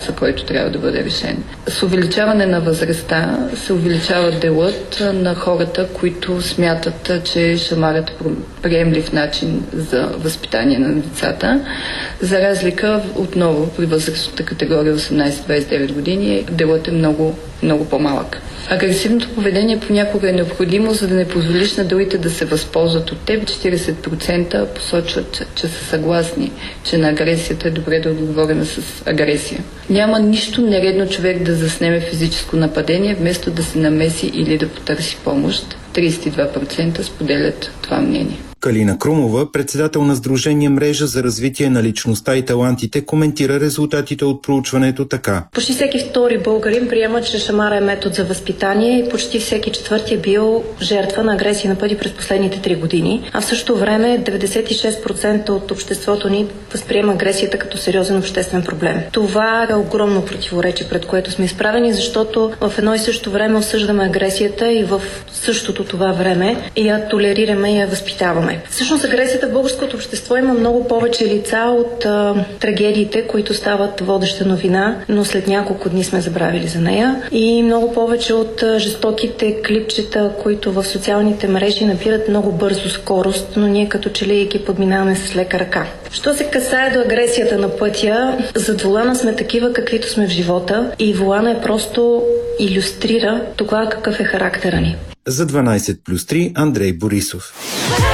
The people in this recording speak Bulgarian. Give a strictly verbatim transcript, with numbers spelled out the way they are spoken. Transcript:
за който трябва да бъде решен. С увеличаване на възрастта се увеличава делът на хората, които смятат, че шамарът е приемлив начин за възпитание на децата. За разлика отново при възрастната категория осемнайсет до двайсет и девет години делът е много, много по-малък. Агресивното поведение понякога е необходимо, за да не позволиш на другите да се възползват от теб. четирийсет процента посочват, че са съгласни, че на агресията е добре да е отговорена с агресия. Няма нищо нередно човек да заснеме физическо нападение, вместо да се намеси или да потърси помощ. трийсет и два процента споделят това мнение. Калина Крумова, председател на Сдружение Мрежа за развитие на личността и талантите, коментира резултатите от проучването така. Почти всеки втори българин приема, че шамара е метод за възпитание и почти всеки четвърти е бил жертва на агресия на пъти през последните три години. А в същото време деветдесет и шест процента от обществото ни възприема агресията като сериозен обществен проблем. Това е огромно противоречие, пред което сме изправени, защото в едно и също време осъждаме агресията и в същото това време я толерираме и я възпитаваме. Всъщност агресията в българското общество има много повече лица от а, трагедиите, които стават водеща новина, но след няколко дни сме забравили за нея, и много повече от а, жестоките клипчета, които в социалните мрежи набират много бързо скорост, но ние като че ли ги подминаваме с лека ръка. Що се касае до агресията на пътя, зад волана сме такива, каквито сме в живота, и волана е просто илюстрира това какъв е характера ни. За дванайсет плюс три Андрей Борисов.